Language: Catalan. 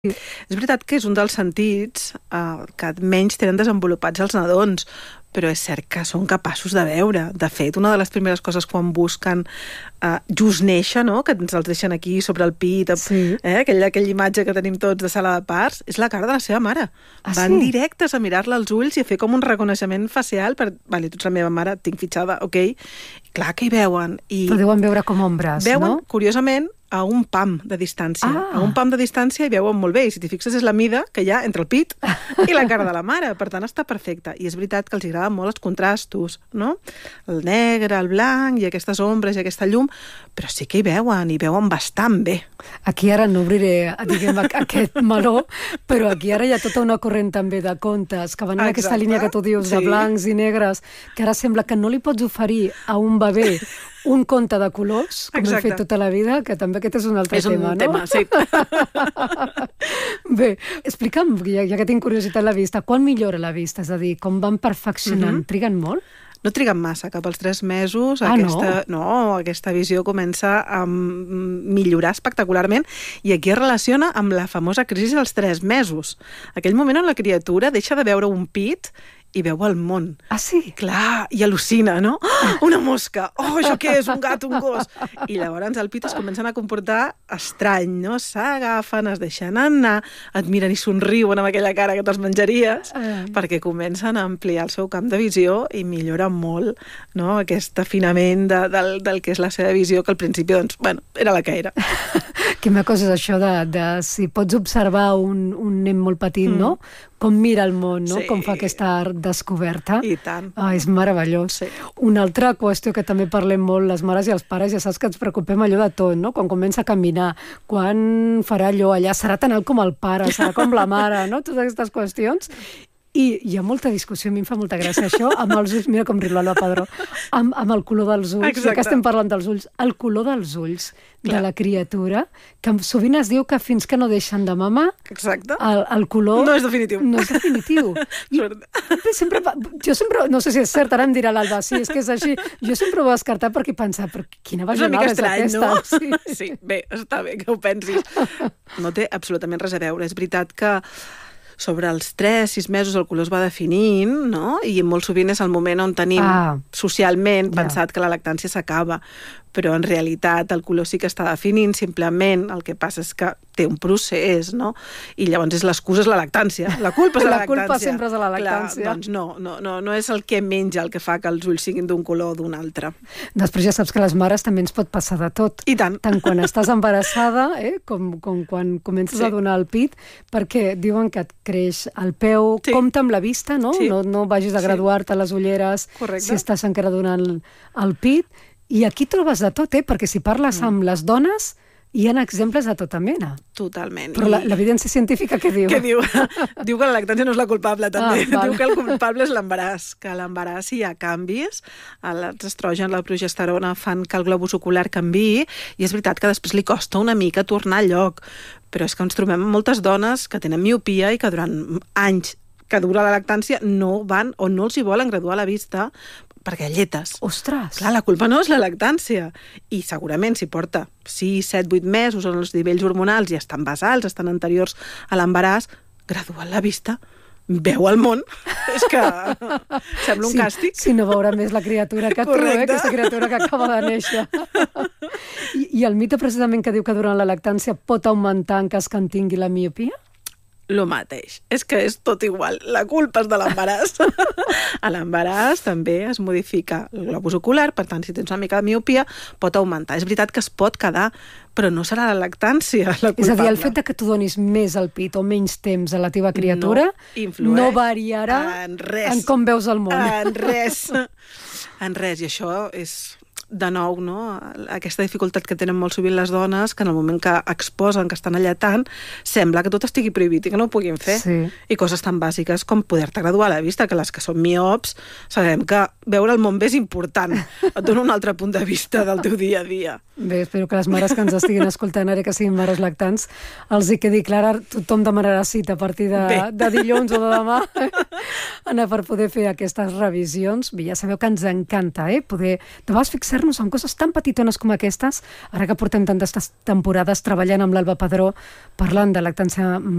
És veritat que és un dels sentits que menys tenen desenvolupats els nadons, però és cert que són capaços de veure. De fet, una de les primeres coses quan busquen just néixer, no? Que ens els deixen aquí sobre el pit, aquella imatge que tenim tots de sala de parts, és la cara de la seva mare. Van directes a mirar-la als ulls i a fer com un reconeixement facial per... Vale, tu ets la meva mare, tinc fitxada, ok. Clar que hi veuen. Però deuen veure com ombres, no? Veuen, curiosament, a un pam de distància. A un pam de distància hi veuen molt bé. I si t'hi fixes és la mida que hi ha entre el pit i la cara de la mare. Per tant, està perfecta. I és veritat que els agraden molt els contrastos, no? El negre, el blanc i aquestes ombres i aquesta llum, però sí que hi veuen bastant bé. Aquí ara no obriré, diguem, aquest meló, però aquí ara hi ha tota una corrent també de contes que van en aquesta línia que tu dius, de blancs i negres, que ara sembla que no li pots oferir a un bebè un conte de colors, com hem fet tota la vida, que també aquest és un altre tema, no? És un tema, sí. Bé, explica'm, ja que tinc curiositat la vista, quan millora la vista? És a dir, com van perfeccionant? Triguen molt? No triguen massa, cap als 3 mesos aquesta visió comença a millorar espectacularment i aquí es relaciona amb la famosa crisi dels 3 mesos. Aquell moment on la criatura deixa de veure un pit i veu el món. Ah, sí? Clar, i al·lucina, no? Una mosca! Oh, això què és? Un gat, un gos! I llavors el pit es comencen a comportar estrany, no? S'agafen, es deixen anar, et miren i somriuen amb aquella cara que te'ls menjaries, perquè comencen a ampliar el seu camp de visió i milloren molt, no? Aquest afinament del que és la seva visió, que al principi, doncs, bueno, era la que era. Quina cosa és això de si pots observar un nen molt petit, no? Com mira el món, no? Com fa aquesta descoberta. I tant. És meravellós. Sí. Una altra qüestió que també parlem molt, les mares i els pares, ja saps que ens preocupem allò de tot, no? Quan comença a caminar, quan farà allò allà, serà tan alt com el pare, serà com la mare, no? Totes aquestes qüestions. I hi ha molta discussió, a mi em fa molta gràcia això, amb els ulls, mira com riu l'Alba Padró, amb el color dels ulls, ja que estem parlant dels ulls, el color dels ulls de la criatura, que sovint es diu que fins que no deixen de mamar, el color... No és definitiu. No és definitiu. Jo sempre, no sé si és cert, ara em dirà l'Alba, sí, és que és així, jo sempre ho he descartat perquè pensava, però quina vaginada és aquesta? És una mica estrany, no? Sí, bé, està bé que ho pensis. No té absolutament res a veure, és veritat que sobre els 3-6 mesos el color es va definint, no? I molt sovint és el moment on tenim socialment pensat que la lactància s'acaba, però en realitat el color sí que està definint, simplement el que passa és que té un procés, no? I llavors l'excusa és la lactància, la culpa és de la lactància. La culpa sempre és de la lactància. Clar, doncs no és el que menja el que fa que els ulls siguin d'un color o d'un altre. Després ja saps que a les mares també ens pot passar de tot. I tant. Tant quan estàs embarassada, com quan comences a donar el pit, perquè diuen que et creix el peu, compta amb la vista, no? No vagis a graduar-te les ulleres si estàs encara donant el pit. I aquí trobes de tot, perquè si parles amb les dones hi ha exemples de tota mena. Totalment. Però l'evidència científica què diu? Què diu? Diu que la lactància no és la culpable, també. Diu que el culpable és l'embaràs, que a l'embaràs hi ha canvis, els estrògens, la progesterona fan que el globus ocular canviï, i és veritat que després li costa una mica tornar al lloc. Però és que ens trobem amb moltes dones que tenen miopia i que durant anys que dura la lactància no van o no els hi volen graduar la vista perquè lletes. Ostres! Clar, la culpa no és la lactància. I segurament si porta 6, 7, 8 mesos on els nivells hormonals ja estan basals, estan anteriors a l'embaràs, graduant la vista, veu el món. És que sembla un càstig. Si no veurà més la criatura que tu, aquesta criatura que acaba de néixer. I el mite precisament que diu que durant la lactància pot augmentar en cas que en tingui la miopia? Lo mateix. És que és tot igual. La culpa és de l'embaràs. A l'embaràs també es modifica el globus ocular, per tant, si tens una mica de miopia, pot augmentar. És veritat que es pot quedar, però no serà la lactància la culpable. És a dir, el fet que tu donis més al pit o menys temps a la teva criatura no variarà en com veus el món. En res. En res. I això és... de nou, no? Aquesta dificultat que tenen molt sovint les dones, que en el moment que exposen, que estan alletant, sembla que tot estigui prohibit i que no ho puguin fer. I coses tan bàsiques com poder-te graduar a la vista, que les que són miops sabem que veure el món bé és important. Et dona un altre punt de vista del teu dia a dia. Bé, espero que les mares que ens estiguin escoltant ara, que siguin mares lactants, els hi quedi clar, tothom demanarà cita a partir de dilluns o de demà anar per poder fer aquestes revisions. Bé, ja sabeu que ens encanta, poder... Te vas fixar fixar-nos en coses tan petitones com aquestes, ara que portem tantes temporades treballant amb l'Alba Padró, parlant de lactància